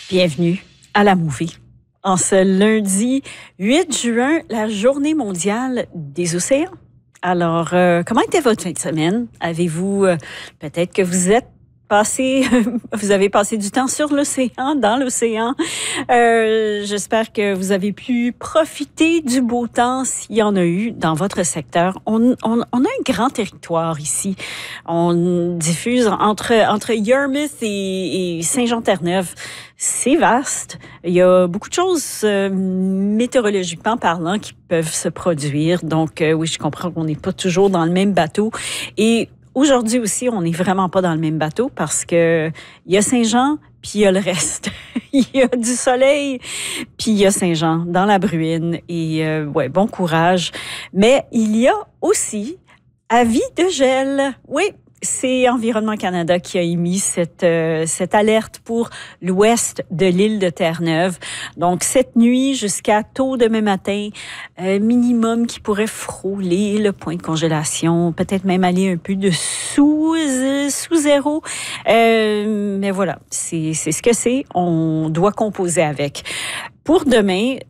Bienvenue à la Movie. En ce lundi 8 juin, la journée mondiale des océans. Alors, comment était votre fin de semaine? Avez-vous, peut-être que vous avez passé du temps sur l'océan, dans l'océan. J'espère que vous avez pu profiter du beau temps s'il y en a eu dans votre secteur. On a un grand territoire ici. On diffuse entre Yarmouth et Saint-Jean-Terre-Neuve. C'est vaste. Il y a beaucoup de choses météorologiquement parlant qui peuvent se produire. Donc, oui, je comprends qu'on n'est pas toujours dans le même bateau. Et aujourd'hui aussi, on n'est vraiment pas dans le même bateau parce que il y a Saint-Jean, puis il y a le reste. Il y a du soleil, puis il y a Saint-Jean dans la bruine. Et ouais, bon courage. Mais il y a aussi avis de gel. Oui. C'est Environnement Canada qui a émis cette alerte pour l'ouest de l'île de Terre-Neuve. Donc, cette nuit jusqu'à tôt demain matin, minimum qui pourrait frôler le point de congélation, peut-être même aller un peu sous zéro. Mais voilà, c'est ce que c'est. On doit composer avec. Pour demain,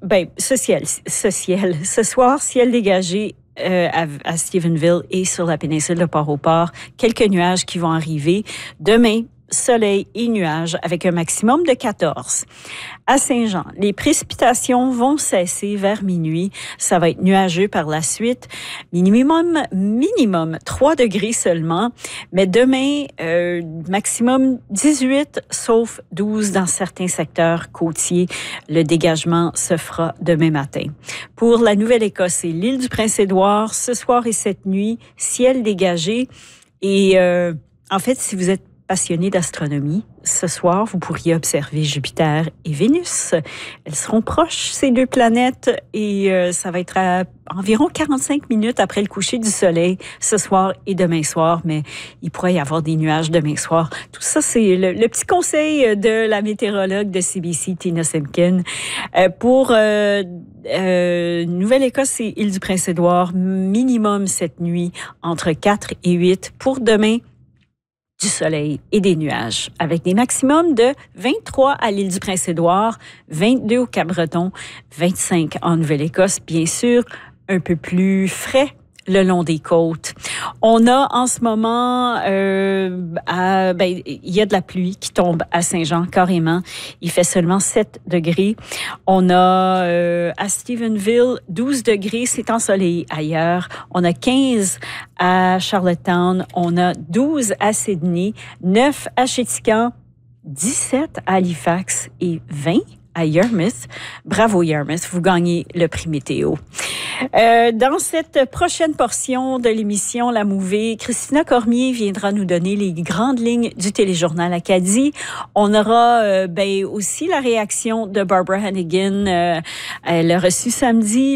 ce soir, ciel dégagé à Stephenville et sur la péninsule de Port-au-Port. Quelques nuages qui vont arriver. Demain, soleil et nuages avec un maximum de 14. À Saint-Jean, les précipitations vont cesser vers minuit. Ça va être nuageux par la suite. Minimum 3 degrés seulement. Mais demain, maximum 18, sauf 12 dans certains secteurs côtiers. Le dégagement se fera demain matin. Pour la Nouvelle-Écosse et l'île du Prince-Édouard, ce soir et cette nuit, ciel dégagé. Et en fait, si vous êtes passionné d'astronomie, ce soir, vous pourriez observer Jupiter et Vénus. Elles seront proches, ces deux planètes, et ça va être à environ 45 minutes après le coucher du soleil ce soir et demain soir, mais il pourrait y avoir des nuages demain soir. Tout ça, c'est le petit conseil de la météorologue de CBC, Tina Simkin. Pour Nouvelle-Écosse et île du Prince-Édouard, minimum cette nuit entre 4 et 8. Pour demain, du soleil et des nuages, avec des maximums de 23 à l'île du Prince-Édouard, 22 au Cap-Breton, 25 en Nouvelle-Écosse, bien sûr, un peu plus frais le long des côtes. On a en ce moment, il y a de la pluie qui tombe à Saint-Jean, carrément. Il fait seulement 7 degrés. On a à Stephenville 12 degrés, c'est ensoleillé ailleurs. On a 15 à Charlottetown, on a 12 à Sydney, 9 à Chéticamp, 17 à Halifax et 20 à Yarmouth. Bravo Yarmouth, vous gagnez le prix météo. Dans cette prochaine portion de l'émission La Mouvée, Christina Cormier viendra nous donner les grandes lignes du téléjournal Acadie. On aura aussi la réaction de Barbara Hannigan. Elle a reçu samedi